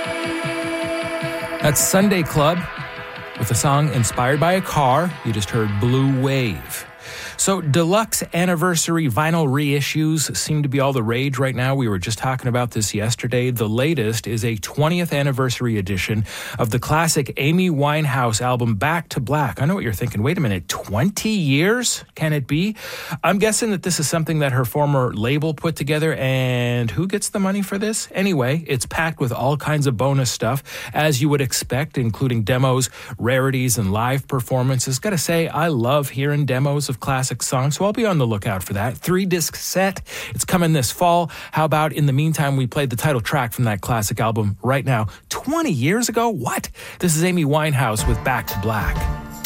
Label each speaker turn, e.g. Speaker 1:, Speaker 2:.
Speaker 1: That's Sunday Club with a song inspired by a car. You just heard Blue Wave. So deluxe anniversary vinyl reissues seem to be all the rage right now. We were just talking about this yesterday. The latest is a 20th anniversary edition of the classic Amy Winehouse album Back to Black. I know what you're thinking. Wait a minute, 20 years? Can it be? I'm guessing that this is something that her former label put together, and who gets the money for this? Anyway, it's packed with all kinds of bonus stuff, as you would expect, including demos, rarities, and live performances. Gotta say, I love hearing demos of classic songs, so I'll be on the lookout for that. 3-disc set. It's coming this fall. How about in the meantime, we played the title track from that classic album right now. 20 years ago? What? This is Amy Winehouse with Back to Black.